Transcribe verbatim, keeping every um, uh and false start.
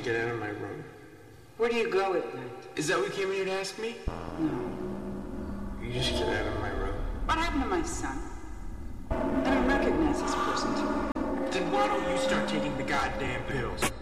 get out of my room? Where do you go at night? Is that what you came here to ask me? No. You just get out of my room. What happened to my son? I don't recognize this person to me. Then why don't you start taking the goddamn pills?